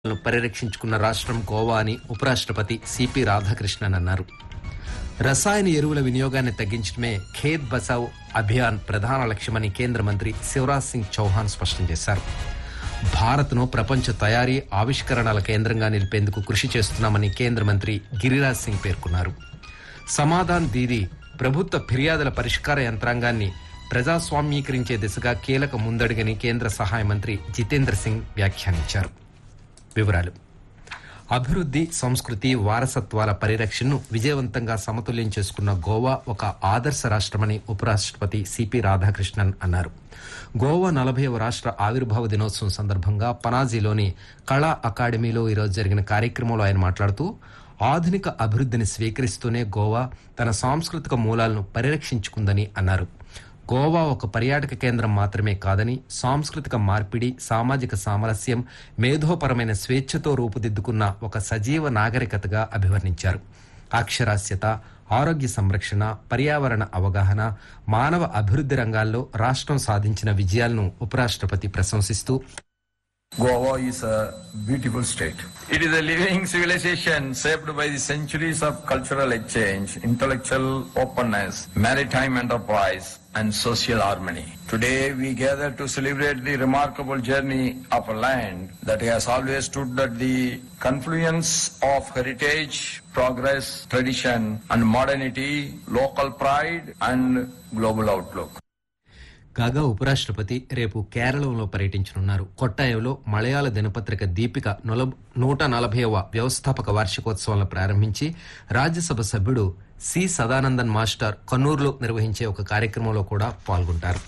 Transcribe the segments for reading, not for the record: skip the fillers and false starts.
పరిరక్షించుకున్న రాష్ట్రం గోవా అని ఉపరాష్ట్రపతి సిపి రాధాకృష్ణన్ అన్నారు. రసాయన ఎరువుల వినియోగాన్ని తగ్గించడమే ఖేత్ బచావ్ అభియాన్ ప్రధాన లక్ష్యమని కేంద్ర మంత్రి శివరాజ్ సింగ్ చౌహాన్ స్పష్టం చేశారు. భారత్ను ప్రపంచ తయారీ ఆవిష్కరణల కేంద్రంగా నిలిపేందుకు కృషి చేస్తున్నామని కేంద్ర మంత్రి గిరిరాజ్ సింగ్ పేర్కొన్నారు. సమాధాన్ దీదీ ప్రభుత్వ ఫిర్యాదుల పరిష్కార యంత్రాంగాన్ని ప్రజాస్వామ్యీకరించే దిశగా కీలక ముందడుగని కేంద్ర సహాయ మంత్రి జితేంద్ర సింగ్ వ్యాఖ్యానించారు. వివరాలు. అభివృద్ధి, సంస్కృతి, వారసత్వాల పరిరక్షణను విజయవంతంగా సమతుల్యం చేసుకున్న గోవా ఒక ఆదర్శ రాష్ట్రమని ఉపరాష్ట్రపతి సిపి రాధాకృష్ణన్ అన్నారు. గోవా 40వ రాష్ట్ర ఆవిర్భావ దినోత్సవం సందర్భంగా పనాజీలోని కళా అకాడమీలో ఈరోజు జరిగిన కార్యక్రమంలో ఆయన మాట్లాడుతూ ఆధునిక అభివృద్ధిని స్వీకరిస్తూనే గోవా తన సాంస్కృతిక మూలాలను పరిరక్షించుకుందని అన్నారు. గోవా ఒక పర్యాటక కేంద్రం మాత్రమే కాదని సాంస్కృతిక మార్పిడి, సామాజిక సామరస్యం, మేధోపరమైన స్వేచ్ఛతో రూపుదిద్దుకున్న ఒక సజీవ నాగరికతగా అభివర్ణించారు. అక్షరాస్యత, ఆరోగ్య సంరక్షణ, పర్యావరణ అవగాహన, మానవ అభివృద్ధి రంగాల్లో రాష్ట్రం సాధించిన విజయాలను ఉపరాష్ట్రపతి ప్రశంసిస్తూ Goa is a beautiful state. It is a living civilization shaped by the centuries of cultural exchange, intellectual openness, maritime enterprise, and social harmony. Today we gather to celebrate the remarkable journey of a land that has always stood at the confluence of heritage, progress, tradition, and modernity, local pride, and global outlook. కాగా ఉపరాష్ట్రపతి రేపు కేరళంలో పర్యటించనున్నారు. కొట్టాయంలో మలయాళ దినపత్రిక దీపిక 140వ వ్యవస్థాపక వార్షికోత్సవాలను ప్రారంభించి రాజ్యసభ సభ్యుడు C Sadanandan master కన్నూరులో నిర్వహించే ఒక కార్యక్రమంలో కూడా పాల్గొంటారు.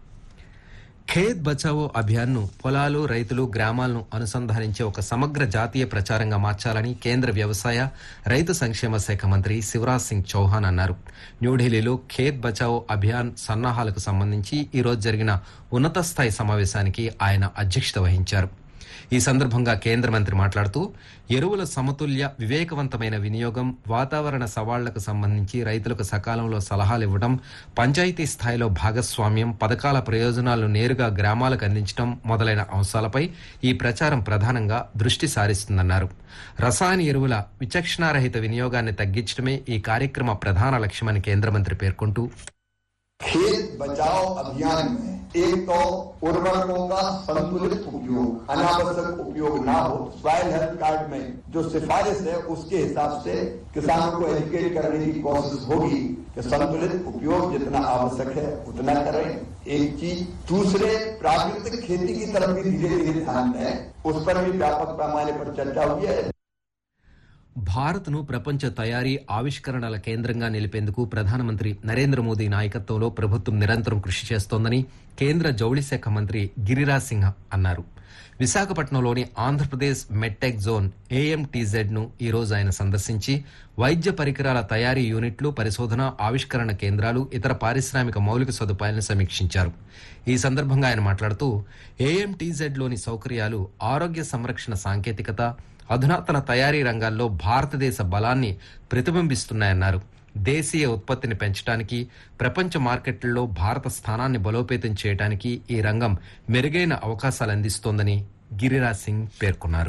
ఖేత్ బచావో అభియాన్ను పొలాలు, రైతులు, గ్రామాలను అనుసంధానించే ఒక సమగ్ర జాతీయ ప్రచారంగా మార్చాలని కేంద్ర వ్యవసాయ, రైతు సంక్షేమ శాఖ మంత్రి శివరాజ్ సింగ్ చౌహాన్ అన్నారు. న్యూఢిల్లీలో ఖేత్ బచావో అభియాన్ సన్నాహాలకు సంబంధించి ఈరోజు జరిగిన ఉన్నత స్థాయి సమావేశానికి ఆయన అధ్యక్షత వహించారు. ఈ సందర్భంగా కేంద్ర మంత్రి మాట్లాడుతూ ఎరువుల సమతుల్య, వివేకవంతమైన వినియోగం, వాతావరణ సవాళ్లకు సంబంధించి రైతులకు సకాలంలో సలహాలు ఇవ్వడం, పంచాయతీ స్థాయిలో భాగస్వామ్యం, పథకాల ప్రయోజనాలను నేరుగా గ్రామాలకు అందించడం మొదలైన అంశాలపై ఈ ప్రచారం ప్రధానంగా దృష్టి సారిస్తుందన్నారు. రసాయన ఎరువుల విచక్షణారహిత వినియోగాన్ని తగ్గించడమే ఈ కార్యక్రమ ప్రధాన లక్ష్యమని కేంద్ర మంత్రి పేర్కొంటూ खेत बचाओ अभियान में एक तो उर्वरकों का संतुलित उपयोग, अनावश्यक उपयोग ना हो, सॉइल हेल्थ कार्ड में जो सिफारिश है उसके हिसाब से किसानों को एजुकेट करने की कोशिश होगी कि संतुलित उपयोग जितना आवश्यक है उतना करें. एक चीज, दूसरे प्राकृतिक खेती की तरफ भी धीरे धीरे ध्यान दें, उस पर भी व्यापक पैमाने पर चर्चा हुई है. భారత్ను ప్రపంచ తయారీ ఆవిష్కరణల కేంద్రంగా నిలిపేందుకు ప్రధానమంత్రి నరేంద్ర మోదీ నాయకత్వంలో ప్రభుత్వం నిరంతరం కృషి చేస్తోందని కేంద్ర జౌళి శాఖ మంత్రి గిరిరాజ్ సింగ్ అన్నారు. విశాఖపట్నంలోని ఆంధ్రప్రదేశ్ మెడ్టెక్ జోన్ AMTZ ను ఈరోజు ఆయన సందర్శించి వైద్య పరికరాల తయారీ యూనిట్లు, పరిశోధన, ఆవిష్కరణ కేంద్రాలు, ఇతర పారిశ్రామిక మౌలిక సదుపాయాలను సమీక్షించారు. ఈ సందర్భంగా ఆయన మాట్లాడుతూ AMTZ లోని సౌకర్యాలు ఆరోగ్య సంరక్షణ సాంకేతికత, అధునాతన తయారీ రంగాల్లో భారతదేశ బలాన్ని ప్రతిబింబిస్తున్నాయన్నారు. దేశీయ ఉత్పత్తిని పెంచడానికి, ప్రపంచ మార్కెట్లలో భారత స్థానాన్ని బలోపేతం చేయడానికి ఈ రంగం మెరుగైన అవకాశాలు అందిస్తోందని గిరిరాజ్ సింగ్ పేర్కొన్నారు.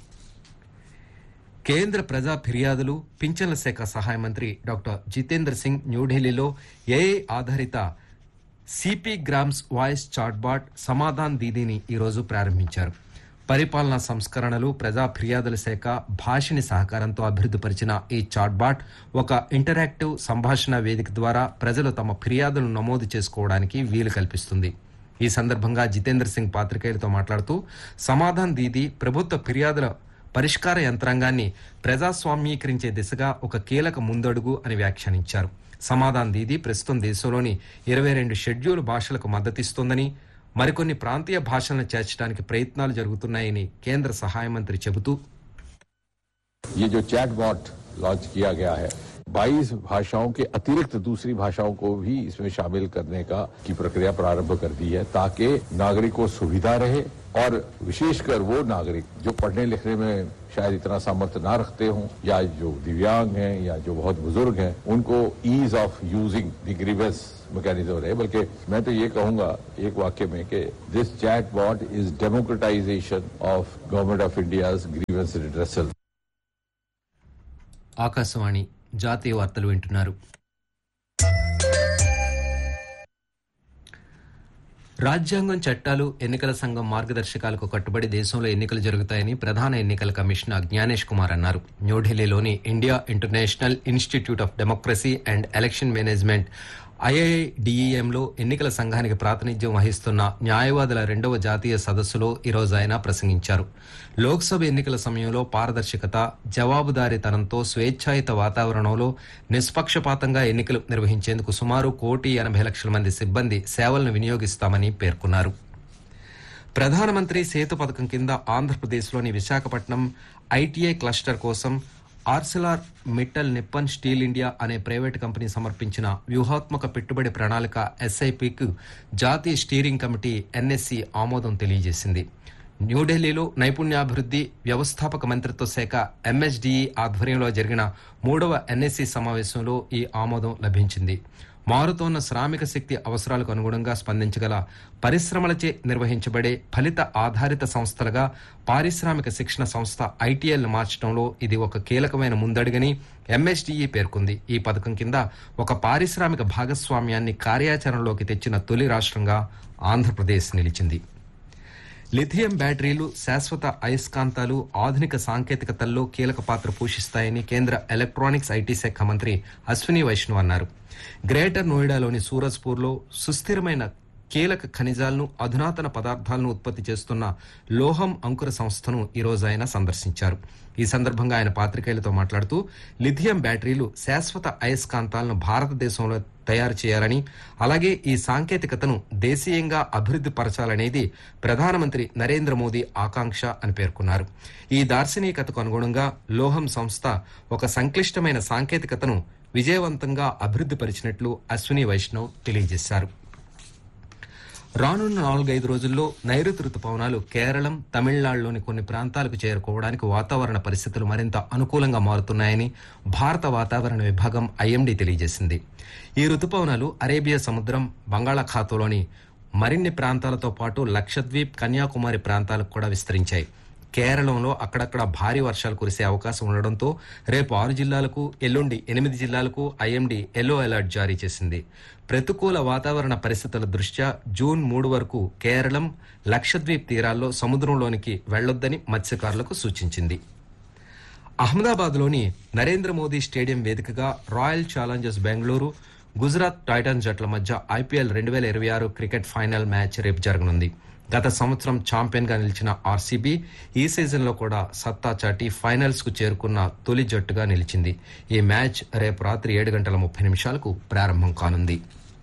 కేంద్ర ప్రజా ఫిర్యాదులు, పింఛన్ల శాఖ సహాయ మంత్రి డాక్టర్ జితేంద్ర సింగ్ న్యూఢిల్లీలో AI ఆధారిత CP grams voice chatbot Samadhan దీదీని ఈరోజు ప్రారంభించారు. పరిపాలనా సంస్కరణలు, ప్రజా ఫిర్యాదుల శాఖ, భాషిని సహకారంతో అభివృద్ధిపరిచిన ఈ చాట్బాట్ ఒక ఇంటరాక్టివ్ సంభాషణ వేదిక ద్వారా ప్రజలు తమ ఫిర్యాదులను నమోదు చేసుకోవడానికి వీలు కల్పిస్తుంది. ఈ సందర్భంగా జితేంద్ర సింగ్ పాత్రికేయులతో మాట్లాడుతూ సమాధాన్ దీదీ ప్రభుత్వ ఫిర్యాదుల పరిష్కార యంత్రాంగాన్ని ప్రజాస్వామ్యీకరించే దిశగా ఒక కీలక ముందడుగు అని వ్యాఖ్యానించారు. సమాధాన్ దీదీ ప్రస్తుతం దేశంలోని 22 షెడ్యూల్ భాషలకు మద్దతిస్తోందని, మరికొన్ని ప్రాంతీయ భాషలను చేర్చడానికి ప్రయత్నాలు జరుగుతున్నాయని కేంద్ర సహాయ మంత్రి చెబుతూ ये जो चैटबॉट लॉन्च किया गया है 22 भाषाओं के अतिरिक्त दूसरी भाषाओं को भी इसमें शामिल करने की प्रक्रिया प्रारंभ कर दी है ताकि नागरिकों को सुविधा रहे और विशेषकर वो नागरिक जो पढ़ने लिखने में शायद इतना सामर्थ्य ना रखते हों या जो दिव्यांग हैं या जो बहुत बुजुर्ग हैं, उनको ease of using the grievance mechanism रहे। बल्कि मैं तो ये कहूंगा एक वाक्य में कि this chat bot is democratisation of government of India's grievance redressal. Akashvani జాతీయ వార్తలు వింటున్నారు. రాజ్యాంగం, చట్టాలు, ఎన్నికల సంఘం మార్గదర్శకాలకు కట్టుబడి దేశంలో ఎన్నికలు జరుగుతాయని ప్రధాన ఎన్నికల కమిషనర్ జ్ఞానేష్ కుమార్ అన్నారు. న్యూఢిల్లీలోని India international institute of democracy and election management IIDEMలో ఎన్నికల సంఘానికి ప్రాతినిధ్యం వహిస్తున్న న్యాయవాదుల 2వ జాతీయ సదస్సులో ఈరోజు ఆయన ప్రసంగించారు. లోక్సభ ఎన్నికల సమయంలో పారదర్శకత, జవాబుదారీతనంతో స్వేచ్ఛాయుత వాతావరణంలో నిష్పక్షపాతంగా ఎన్నికలు నిర్వహించేందుకు సుమారు 1,80,00,000 మంది సిబ్బంది సేవలను వినియోగిస్తామని పేర్కొన్నారు. ప్రధానమంత్రి సేతు పథకం కింద ఆంధ్రప్రదేశ్లోని విశాఖపట్నం ITI క్లస్టర్ కోసం Arcelor Mittal Nippon steel India అనే ప్రైవేటు కంపెనీ సమర్పించిన వ్యూహాత్మక పెట్టుబడి ప్రణాళిక SIPకు జాతీయ స్టీరింగ్ కమిటీ NSE ఆమోదం తెలియజేసింది. న్యూఢిల్లీలో నైపుణ్యాభివృద్ధి వ్యవస్థాపక మంత్రిత్వ శాఖ MSDE ఆధ్వర్యంలో జరిగిన 3వ NSE సమావేశంలో ఈ ఆమోదం లభించింది. మారుతోన్న శ్రామిక శక్తి అవసరాలకు అనుగుణంగా స్పందించగల పరిశ్రమలచే నిర్వహించబడే ఫలిత ఆధారిత సంస్థలుగా పారిశ్రామిక శిక్షణ సంస్థ ITLను మార్చడంలో ఇది ఒక కీలకమైన ముందడుగని MSDE పేర్కొంది. ఈ పథకం కింద ఒక పారిశ్రామిక భాగస్వామ్యాన్ని కార్యాచరణలోకి తెచ్చిన తొలి రాష్ట్రంగా ఆంధ్రప్రదేశ్ నిలిచింది. లిథియం బ్యాటరీలు, శాశ్వత అయస్కాంతాలు ఆధునిక సాంకేతికతల్లో కీలక పాత్ర పోషిస్తాయని కేంద్ర ఎలక్ట్రానిక్స్ IT శాఖ మంత్రి అశ్విని వైష్ణవ్ అన్నారు. గ్రేటర్ నోయిడాలోని సూరజ్పూర్లో సుస్థిరమైన కీలక ఖనిజాలను, అధునాతన పదార్థాలను ఉత్పత్తి చేస్తున్న లోహం అంకుర సంస్థను ఈరోజు ఆయన సందర్శించారు. ఈ సందర్భంగా ఆయన పాత్రికేయులతో మాట్లాడుతూ లిథియం బ్యాటరీలు, శాశ్వత అయస్కాంతాలను భారతదేశంలో తయారు చేయాలని, అలాగే ఈ సాంకేతికతను దేశీయంగా అభివృద్ధి పరచాలనేది ప్రధానమంత్రి నరేంద్ర మోదీ ఆకాంక్ష అని పేర్కొన్నారు. ఈ దార్శనికతకు అనుగుణంగా లోహం సంస్థ ఒక సంక్లిష్టమైన సాంకేతికతను విజయవంతంగా అభివృద్ధి పరిచినట్లు అశ్విని వైష్ణవ్ తెలియజేశారు. రానున్న 4-5 రోజుల్లో నైరుతి రుతుపవనాలు కేరళం, తమిళనాడులోని కొన్ని ప్రాంతాలకు చేరుకోవడానికి వాతావరణ పరిస్థితులు మరింత అనుకూలంగా మారుతున్నాయని భారత వాతావరణ విభాగం IMD తెలియజేసింది. ఈ రుతుపవనాలు అరేబియా సముద్రం, బంగాళాఖాతంలోని మరిన్ని ప్రాంతాలతో పాటు లక్షద్వీప్, కన్యాకుమారి ప్రాంతాలకు కూడా విస్తరించాయి. కేరళంలో అక్కడక్కడ భారీ వర్షాలు కురిసే అవకాశం ఉండడంతో రేపు 6 జిల్లాలకు, ఎల్లుండి 8 జిల్లాలకు IMD ఎల్లో అలర్ట్ జారీ చేసింది. ప్రతికూల వాతావరణ పరిస్థితుల దృష్ట్యా జూన్ 3 వరకు కేరళం, లక్షద్వీప్ తీరాల్లో సముద్రంలోనికి వెళ్లొద్దని మత్స్యకారులకు సూచించింది. అహ్మదాబాద్లోని నరేంద్ర మోదీ స్టేడియం వేదికగా royal Challengers Bengaluru, Gujarat Titans జట్ల మధ్య IPL 2026 క్రికెట్ ఫైనల్ మ్యాచ్ రేపు జరగనుంది. గత సంవత్సరం ఛాంపియన్ గా నిలిచిన RCB ఈ సీజన్లో కూడా సత్తా చాటి ఫైనల్స్ కు చేరుకున్న తొలి జట్టుగా నిలిచింది. ఈ మ్యాచ్ రేపు రాత్రి 7:30 ప్రారంభం కానుంది.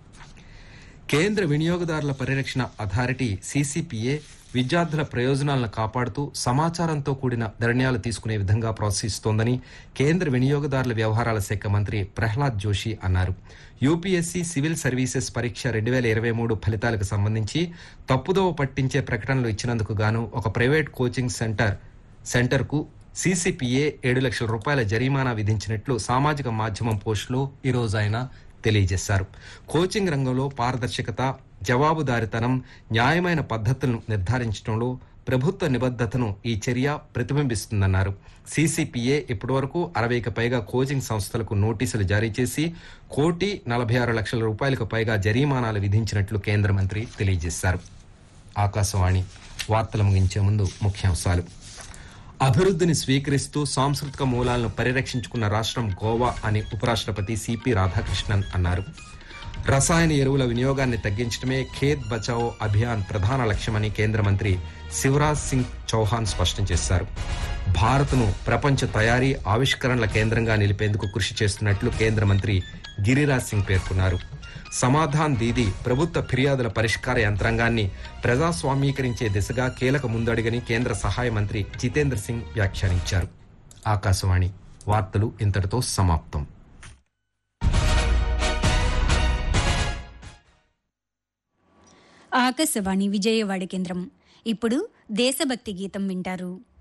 కేంద్ర వినియోగదారుల పరిరక్షణ అథారిటీ CCPA విద్యార్థుల ప్రయోజనాలను కాపాడుతూ సమాచారంతో కూడిన నిర్ణయాలు తీసుకునే విధంగా ప్రోత్సహిస్తోందని కేంద్ర వినియోగదారుల వ్యవహారాల శాఖ మంత్రి ప్రహ్లాద్ జోషి అన్నారు. UPSC సివిల్ సర్వీసెస్ పరీక్ష 2023 ఫలితాలకు సంబంధించి తప్పుదోవ పట్టించే ప్రకటనలు ఇచ్చినందుకు గాను ఒక ప్రైవేట్ కోచింగ్ సెంటర్కు CCPA 7 లక్షల రూపాయల జరిమానా విధించినట్లు సామాజిక మాధ్యమం పోస్టులో ఈరోజు ఆయన తెలియజేశారు. కోచింగ్ రంగంలో పారదర్శకత, జవాబుదారీతనం, న్యాయమైన పద్ధతులను నిర్ధారించడంలో ప్రభుత్వ నిబద్ధతను ఈ చర్య ప్రతిబింబిస్తుందన్నారు. CCPA ఇప్పటివరకు 60కి పైగా కోచింగ్ సంస్థలకు నోటీసులు జారీ చేసి 1,46,00,000 రూపాయలకు పైగా జరిమానాలు విధించినట్లు కేంద్ర మంత్రి తెలియజేశారు. ఆకాశవాణి వార్తలు ముగించే ముందు ముఖ్యాంశాలు. అభివృద్ధిని స్వీకరిస్తూ సాంస్కృతిక మూలాలను పరిరక్షించుకున్న రాష్ట్రం గోవా అని ఉపరాష్ట్రపతి CP రాధాకృష్ణన్ అన్నారు. రసాయన ఎరువుల వినియోగాన్ని తగ్గించడమే ఖేత్ బచావో అభియాన్ ప్రధాన లక్ష్యమని కేంద్ర మంత్రి శివరాజ్ సింగ్ చౌహాన్ స్పష్టం చేశారు. భారత్ను ప్రపంచ తయారీ, ఆవిష్కరణల కేంద్రంగా నిలిపేందుకు కృషి చేస్తున్నట్లు కేంద్ర మంత్రి గిరిరాజ్ సింగ్ పేర్కొన్నారు. సమాధాన్ దీదీ ప్రభుత్వ ఫిర్యాదుల పరిష్కార యంత్రాంగాన్ని ప్రజాస్వామీకరించే దిశగా కీలక ముందడుగని కేంద్ర సహాయ మంత్రి జితేంద్ర సింగ్ వ్యాఖ్యానించారు. ఆకాశవాణి వార్తలు ఇంతటితో సమాప్తం. ఆకాశవాణి విజయవాడ కేంద్రం. ఇప్పుడు దేశభక్తి గీతం వింటారు.